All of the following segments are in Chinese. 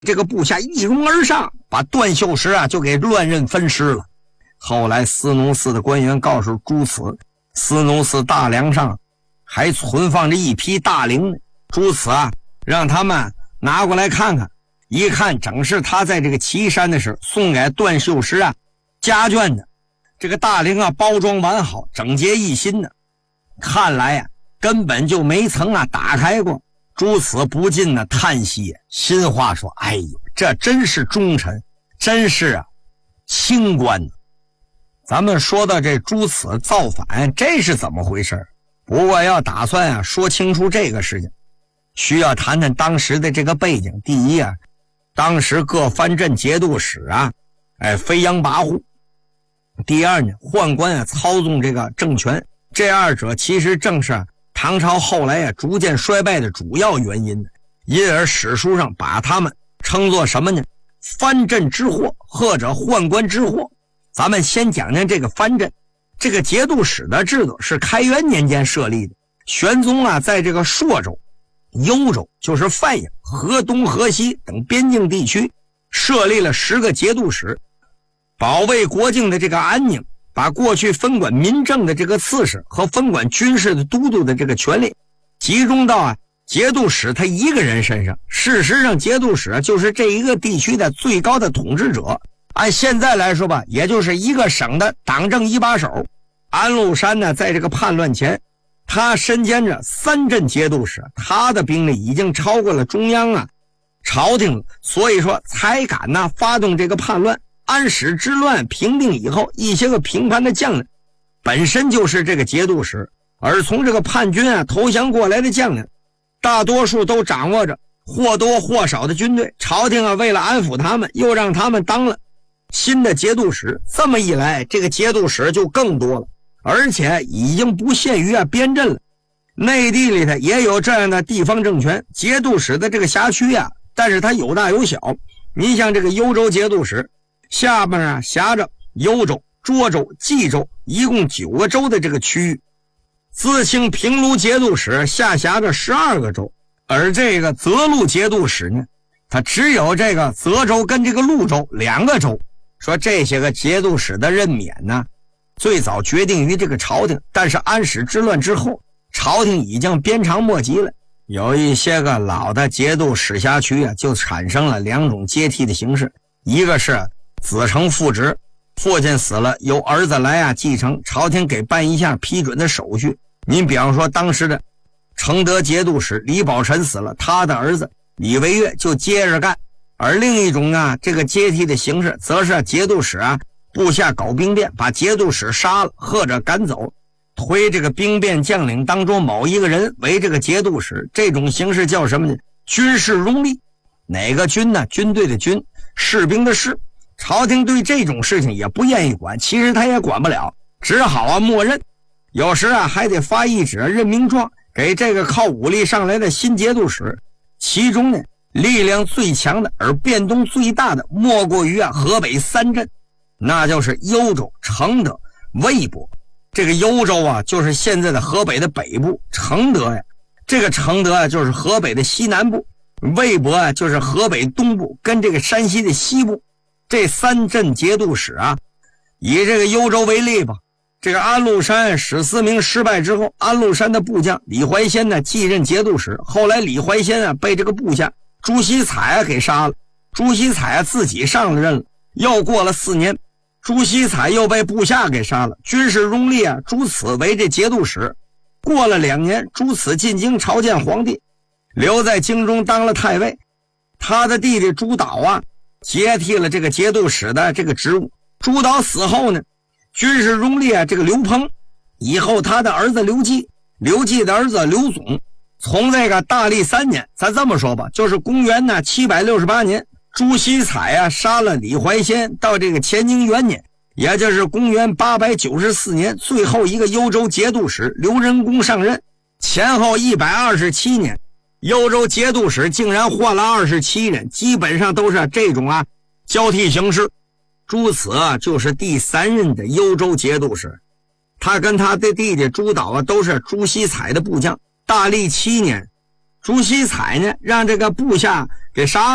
这个部下一拥而上，把段秀实啊就给乱刃分尸了。后来司农司的官员告诉朱慈，司农司大梁上还存放着一批大陵呢，朱慈啊让他们拿过来看看，一看正是他在这个岐山的时候送给段秀实啊家眷的。这个大陵啊包装完好，整洁一新的，看来呀根本就没曾打开过。朱慈不禁叹息，心话说：哎呦，这真是忠臣，真是清官。咱们说到这朱慈造反，这是怎么回事？不过要打算说清楚这个事情，需要谈谈当时的这个背景。第一当时各藩镇节度使飞扬跋扈。第二呢，宦官操纵这个政权，这二者其实正是唐朝后来逐渐衰败的主要原因，因而史书上把他们称作什么呢？藩镇之祸，或者宦官之祸。咱们先讲讲这个藩镇。这个节度使的制度是开元年间设立的。玄宗在这个朔州、幽州，就是范阳、河东、河西等边境地区设立了10个节度使，保卫国境的这个安宁，把过去分管民政的这个刺史和分管军事的都督的这个权力集中到节度使他一个人身上。事实上，节度使就是这一个地区的最高的统治者。按现在来说吧，也就是一个省的党政一把手。安禄山呢，在这个叛乱前，他身兼着3镇节度使，他的兵力已经超过了中央朝廷了，所以说才敢发动这个叛乱。安史之乱平定以后，一些个平叛的将领本身就是这个节度使，而从这个叛军投降过来的将领，大多数都掌握着或多或少的军队。朝廷为了安抚他们，又让他们当了新的节度使。这么一来，这个节度使就更多了，而且已经不限于边镇了。内地里头也有这样的地方政权，节度使的这个辖区但是它有大有小。你像这个幽州节度使，下面辖着幽州、涿州、冀州，一共9个州的这个区域。自清平卢节度使下辖着12个州，而这个泽路节度使呢，它只有这个泽州跟这个潞州2个州。说这些个节度使的任免呢，最早决定于这个朝廷，但是安史之乱之后，朝廷已经鞭长莫及了。有一些个老的节度使辖区就产生了2种接替的形式，一个是子承父职，父亲死了由儿子来继承，朝廷给办一下批准的手续。您比方说当时的承德节度使李宝臣死了，他的儿子李维岳就接着干。而另一种这个接替的形式，则是节度使部下搞兵变，把节度使杀了或者赶走，推这个兵变将领当中某一个人为这个节度使。这种形式叫什么呢？军事拥立。哪个军呢？军队的军，士兵的士。朝廷对这种事情也不愿意管，其实他也管不了，只好默认。有时还得发一纸任命状给这个靠武力上来的新节度使。其中呢，力量最强的而变动最大的莫过于河北3镇，那就是幽州、承德、魏博。这个幽州就是现在的河北的北部，承德这个承德就是河北的西南部，魏博就是河北东部跟这个山西的西部。这3镇节度使以这个幽州为例吧，这个安禄山史思明失败之后，安禄山的部将李怀仙呢继任节度使。后来李怀仙被这个部下朱熙采给杀了，朱熙采自己上了任了。又过了4年，朱熙采又被部下给杀了。军事拥立朱此为这节度使。过了2年，朱此进京朝见皇帝，留在京中当了太尉。他的弟弟朱导接替了这个节度使的这个职务。朱导死后呢，军事拥立这个刘鹏，以后他的儿子刘季，刘季的儿子刘总，从这个大历3年，咱这么说吧，就是公元768年，朱熙采杀了李怀仙，到这个乾清元年，也就是公元894年，最后一个幽州节度使刘仁恭上任，前后127年，幽州节度使竟然换了27人，基本上都是这种交替形式。朱此就是第3任的幽州节度使，他跟他的弟弟朱导都是朱熙采的部将。大历7年，朱熙采呢让这个部下给杀了，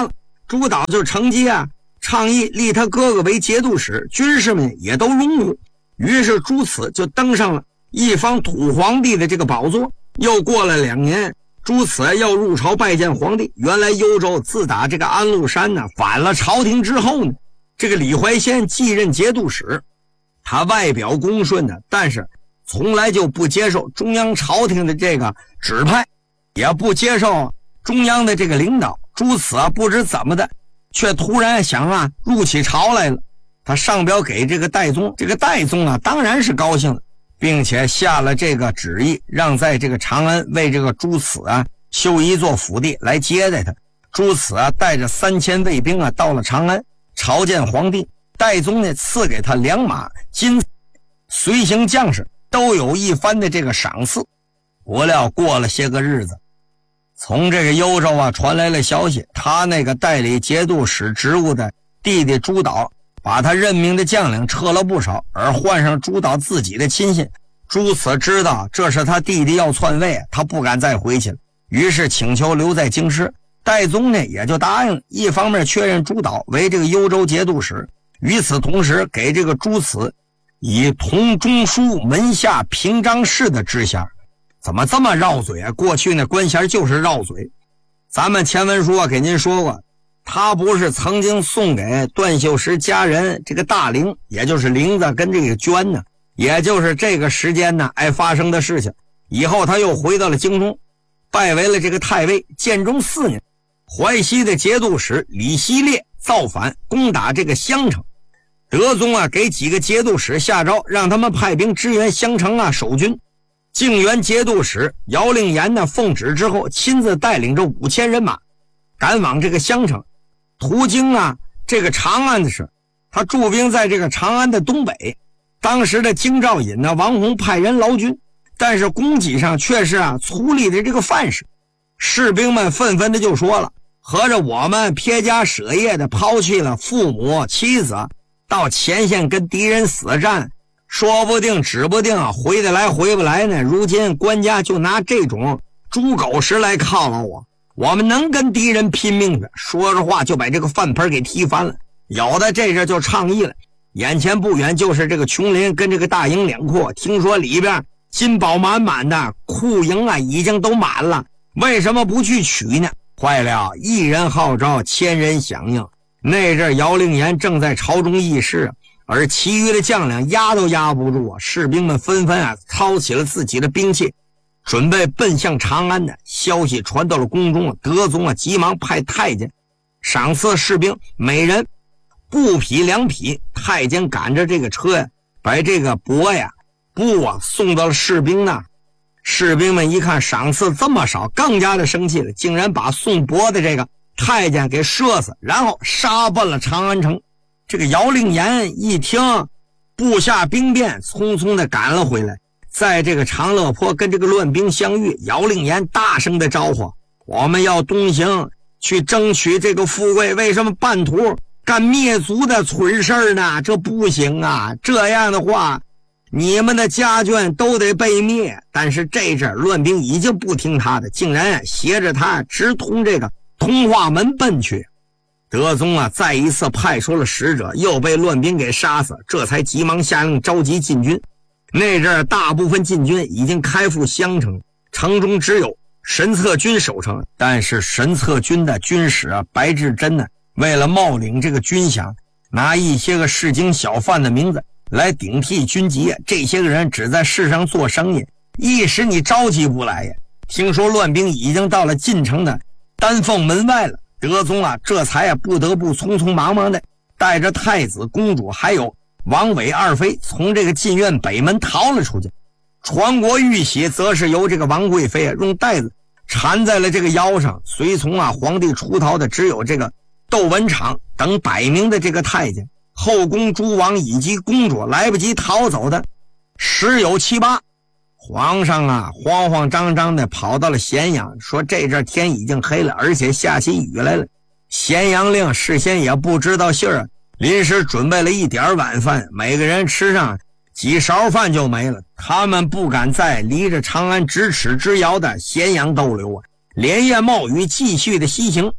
朱岛就乘机倡议立他哥哥为节度使，军士们也都拥护。于是朱慈就登上了一方土皇帝的这个宝座。又过了2年，朱慈要入朝拜见皇帝。原来幽州自打这个安禄山反了朝廷之后呢，这个李怀仙继任节度使，他外表恭顺的，但是从来就不接受中央朝廷的这个指派，也不接受中央的这个领导。朱慈不知怎么的，却突然想入起朝来了。他上表给这个戴宗，这个戴宗当然是高兴了，并且下了这个旨意，让在这个长安为这个朱慈修一座府邸来接待他。朱慈带着3000卫兵到了长安朝见皇帝。戴宗呢赐给他2马金，随行将士都有一番的这个赏赐。不料过了些个日子，从这个幽州传来了消息，他那个代理节度使职务的弟弟朱岛把他任命的将领撤了不少，而换上朱岛自己的亲信。朱慈知道这是他弟弟要篡位，他不敢再回去了，于是请求留在京师。戴宗呢也就答应了，一方面确认朱岛为这个幽州节度使，与此同时给这个朱慈以同中书门下平章事的知衔。怎么这么绕嘴过去呢官衔就是绕嘴。咱们前文书给您说过，他不是曾经送给段秀实家人这个大陵，也就是陵子跟这个捐呢，也就是这个时间发生的事情。以后他又回到了京中，拜为了这个太尉。建中4年，淮西的节度使李希烈造反攻打这个襄城，德宗给几个节度使下诏，让他们派兵支援襄城守军。靖远节度使姚令言奉旨之后，亲自带领着5000人马赶往这个襄城。途经这个长安的时，他驻兵在这个长安的东北。当时的京兆尹王弘派人劳军，但是供给上却是粗粝的这个范式。士兵们纷纷的就说了，合着我们撇家舍业的抛弃了父母妻子，到前线跟敌人死战，说不定指不定回得来回不来呢。如今官家就拿这种猪狗食来犒劳我们能跟敌人拼命的。说着话就把这个饭盆给踢翻了。有的这阵就倡议了，眼前不远就是这个琼林跟这个大营两库，听说里边金宝满满的，库营已经都满了，为什么不去取呢？坏了，一人号召千人响应。那阵姚令言正在朝中议事，而其余的将领压都压不住士兵们纷纷操起了自己的兵器，准备奔向长安的消息传到了宫中。德宗急忙派太监赏赐士兵每人布匹2匹。太监赶着这个车把这个布送到了士兵那。士兵们一看赏赐这么少，更加的生气了，竟然把送帛的这个太监给射死，然后杀奔了长安城。这个姚令言一听，布下兵变，匆匆的赶了回来。在这个长乐坡跟这个乱兵相遇，姚令言大声的招呼，我们要东行去争取这个富贵，为什么半途干灭族的蠢事呢？这不行啊，这样的话你们的家眷都得被灭。但是这阵乱兵已经不听他的，竟然携着他直通这个通化门奔去。德宗再一次派出了使者，又被乱兵给杀死，这才急忙下令召集禁军。那阵大部分禁军已经开赴襄城，城中只有神策军守城。但是神策军的军使白志珍为了冒领这个军饷，拿一些个市井小贩的名字来顶替军籍。这些个人只在市上做生意，一时你召集不来呀。听说乱兵已经到了进城的丹凤门外了，德宗这才不得不匆匆忙忙的带着太子公主还有王伟二妃从这个禁院北门逃了出去。传国玉玺则是由这个王贵妃用带子缠在了这个腰上。随从皇帝出逃的只有这个窦文场等100名的这个太监，后宫诸王以及公主来不及逃走的十有七八。皇上慌慌张张的跑到了咸阳，说这阵天已经黑了，而且下起雨来了。咸阳令事先也不知道信儿，临时准备了一点晚饭，每个人吃上几勺饭就没了。他们不敢在离着长安咫尺之遥的咸阳逗留连夜冒雨继续的西行。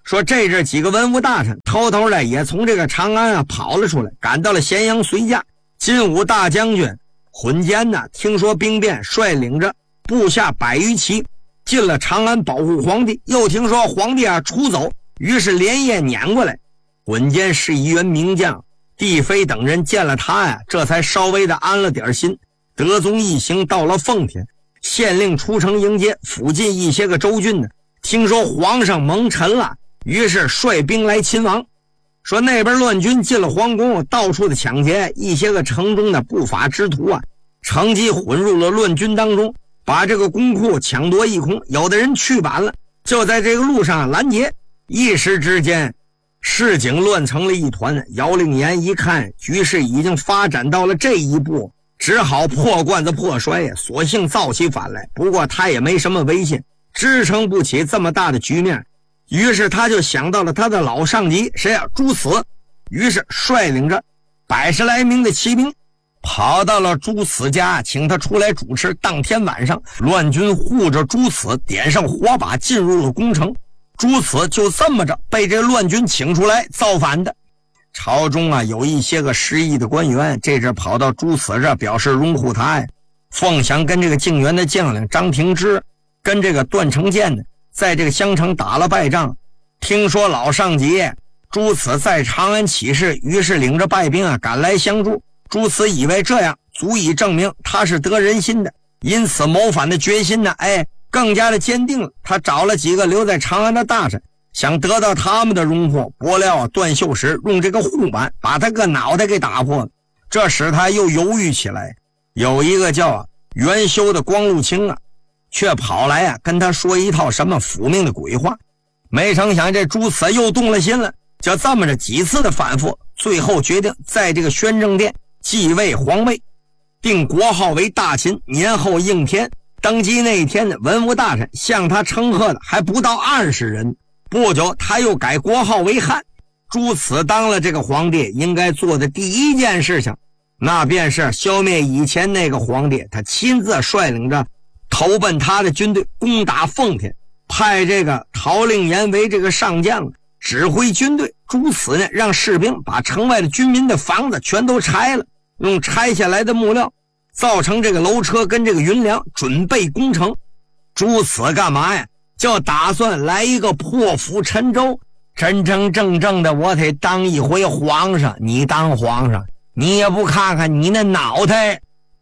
说这阵几个文武大臣偷偷的也从这个长安跑了出来，赶到了咸阳随驾。晋武大将军混监听说兵变，率领着部下100余骑进了长安保护皇帝。又听说皇帝出走，于是连夜撵过来。混监是一员名将，帝妃等人见了他这才稍微的安了点心。德宗一行到了奉天，县令出城迎接。附近一些个州郡听说皇上蒙尘了，于是率兵来擒王。说那边乱军进了皇宫，到处的抢劫，一些个城中的不法之徒乘机混入了乱军当中，把这个公库抢夺一空。有的人去晚了，就在这个路上拦截，一时之间市井乱成了一团。姚令言一看局势已经发展到了这一步，只好破罐子破摔索性造起反来。不过他也没什么威信，支撑不起这么大的局面。于是他就想到了他的老上级谁朱慈，于是率领着100来名的骑兵跑到了朱慈家，请他出来主持。当天晚上，乱军护着朱慈点上火把进入了宫城。朱慈就这么着被这乱军请出来造反的。朝中有一些个失意的官员，这阵跑到朱慈这表示拥护他凤翔跟这个靖远的将领张廷芝跟这个段成建在这个襄城打了败仗，听说老上级朱慈在长安起事，于是领着败兵赶来相助。朱慈以为这样足以证明他是得人心的，因此谋反的决心更加的坚定了。他找了几个留在长安的大臣，想得到他们的荣获。不料段秀实用这个护板把他个脑袋给打破了，这使他又犹豫起来。有一个叫元修的光禄卿却跑来跟他说一套什么抚命的鬼话。没成想这朱慈又动了心了，就这么着几次的反复，最后决定在这个宣政殿继位皇位，定国号为大秦，年后应天。登基那一天文武大臣向他称贺的还不到20人。不久他又改国号为汉。朱慈当了这个皇帝，应该做的第一件事情，那便是消灭以前那个皇帝。他亲自率领着投奔他的军队攻打奉天，派这个陶令言为这个上将指挥军队。朱慈让士兵把城外的军民的房子全都拆了，用拆下来的木料造成这个楼车跟这个云梁，准备攻城。朱慈干嘛呀？就打算来一个破釜沉舟，真真正正的我得当一回皇上。你当皇上，你也不看看你那脑袋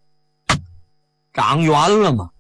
长圆了吗？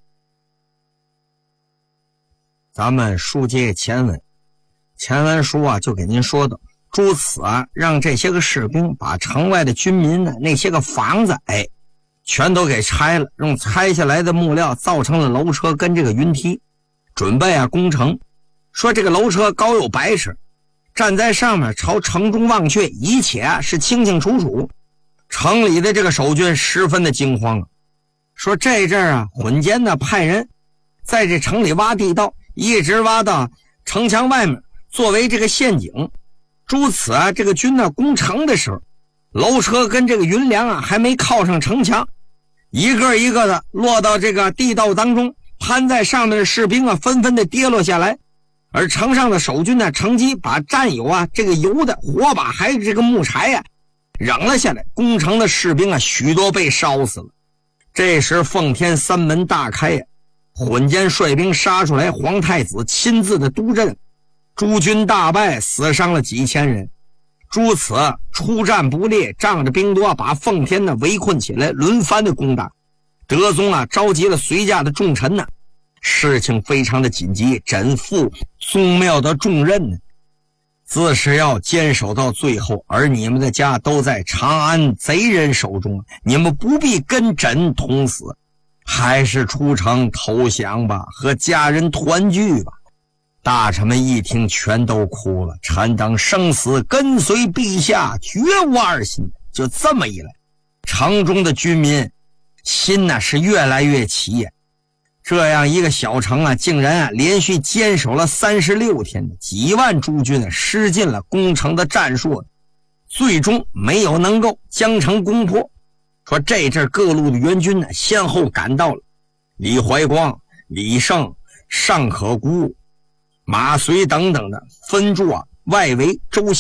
咱们书接前文，前文书就给您说的，朱慈让这些个士兵把城外的军民那些个房子全都给拆了，用拆下来的木料造成了楼车跟这个云梯，准备攻城。说这个楼车高有100尺，站在上面朝城中望去，一切是清清楚楚。城里的这个守军十分的惊慌。说这阵混监派人在这城里挖地道，一直挖到城墙外面作为这个陷阱。朱慈这个军攻城的时候，楼车跟这个云梁还没靠上城墙，一个一个的落到这个地道当中，攀在上面的士兵纷纷的跌落下来。而城上的守军乘机把占有这个油的火把还有这个木柴扔了下来，攻城的士兵许多被烧死了。这时奉天三门大开混监率兵杀出来，皇太子亲自的督阵，诸军大败，死伤了几千人。朱慈出战不利，仗着兵多把奉天围困起来，轮番的攻打。德宗召集了随驾的重臣事情非常的紧急，枕负宗庙的重任自是要坚守到最后。而你们的家都在长安贼人手中，你们不必跟朕同死，还是出城投降吧，和家人团聚吧。大臣们一听全都哭了，臣等生死跟随陛下，绝无二心。就这么一来，城中的军民心是越来越齐这样一个小城竟然连续坚守了36天，几万诸军施尽了攻城的战术，最终没有能够将城攻破。说这阵各路的援军先后赶到了，李怀光、李胜、尚可孤、 马遂等等的分驻外围州